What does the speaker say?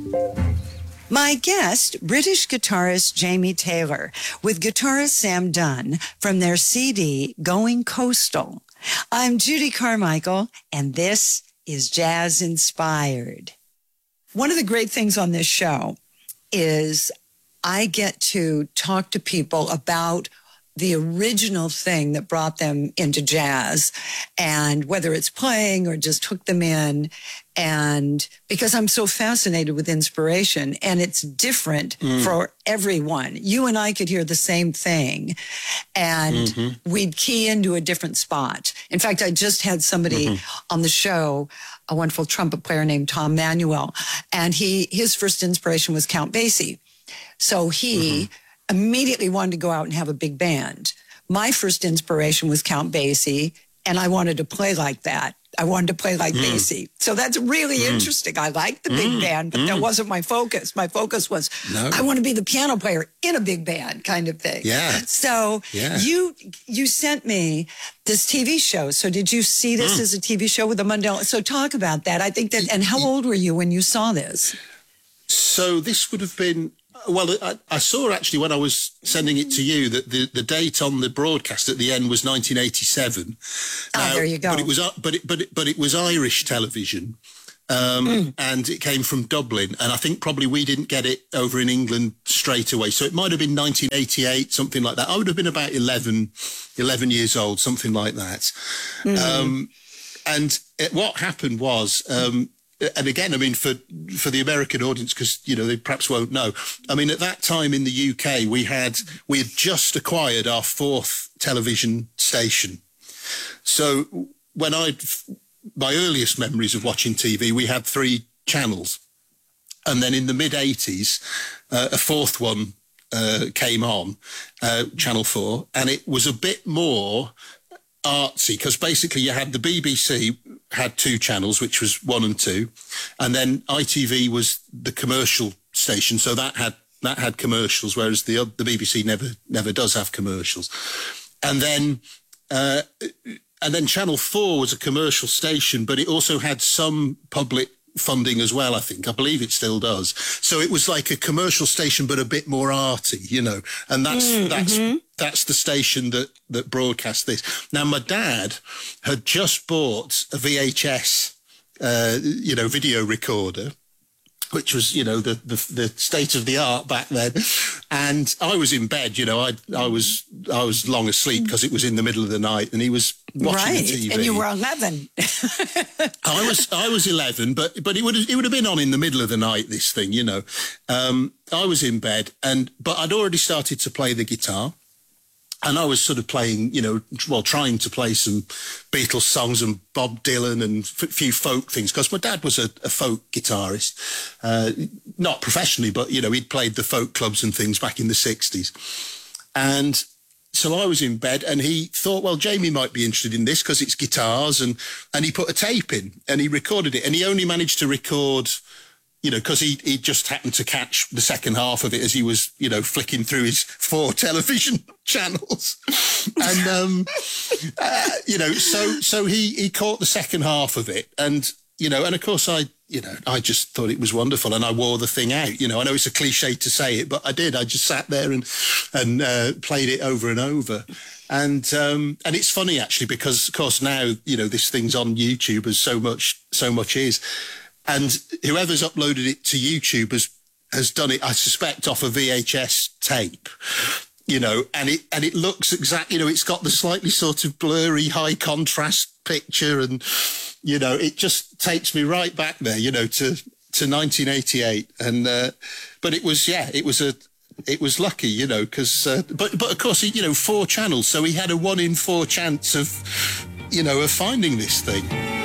My guest, British guitarist Jamie Taylor, with guitarist Sam Dunn from their CD, Going Coastal. I'm Judy Carmichael, and this is Jazz Inspired. One of the great things on this show is I get to talk to people about the original thing that brought them into jazz, and whether it's playing or just hook them in. And because I'm so fascinated with inspiration, and it's different for everyone. You and I could hear the same thing, and we'd key into a different spot. In fact, I just had somebody on the show, a wonderful trumpet player named Tom Manuel, and his first inspiration was Count Basie. So he immediately wanted to go out and have a big band. My first inspiration was Count Basie, and I wanted to play like that. I wanted to play like Basie. So that's really interesting. I liked the big band, but that wasn't my focus. My focus was, I want to be the piano player in a big band kind of thing. Yeah. So you sent me this TV show. So did you see this as a TV show with the Mundell? So talk about that. I think that, and how old were you when you saw this? So this would have been, well, I saw actually when I was sending it to you that the date on the broadcast at the end was 1987. There you go. But it was Irish television, and it came from Dublin, and I think probably we didn't get it over in England straight away. So it might have been 1988, something like that. I would have been about 11 years old, something like that. And what happened was. And again, I mean, for the American audience, because, you know, they perhaps won't know. I mean, at that time in the UK, we had just acquired our 4th television station. So when my earliest memories of watching TV, we had 3 channels. And then in the mid-80s, a 4th one came on, Channel 4, and it was a bit more artsy, because basically you had the BBC had 2 channels, which was 1 and 2, and then ITV was the commercial station, so that had commercials, whereas the BBC never does have commercials. And then Channel 4 was a commercial station, but it also had some public funding as well, I believe it still does. So it was like a commercial station, but a bit more arty, you know, and that's the station that broadcast this. Now, my dad had just bought a VHS, video recorder, which was, you know, the state of the art back then. And I was in bed, you know, I was long asleep because it was in the middle of the night, and he was watching the TV. And you were 11. I was 11, but it would have been on in the middle of the night, this thing, you know. I was in bed, but I'd already started to play the guitar. And I was sort of playing, you know, trying to play some Beatles songs and Bob Dylan and a few folk things, because my dad was a folk guitarist, not professionally, but, you know, he'd played the folk clubs and things back in the 60s. And so I was in bed, and he thought, well, Jamie might be interested in this because it's guitars, and he put a tape in and he recorded it, and he only managed to record, you know, because he just happened to catch the second half of it as he was, you know, flicking through his 4 television channels. And, you know, so he caught the second half of it. And, you know, and of course I just thought it was wonderful, and I wore the thing out. You know, I know it's a cliche to say it, but I did. I just sat there and played it over and over. And it's funny, actually, because, of course, now, you know, this thing's on YouTube, as so much is. And whoever's uploaded it to YouTube has done it, I suspect, off a VHS tape, you know, and it looks exactly, you know, it's got the slightly sort of blurry, high contrast picture, and, you know, it just takes me right back there, you know, to 1988. And but it was lucky, you know, because but of course, you know, 4 channels, so he had a 1 in 4 chance of, you know, of finding this thing.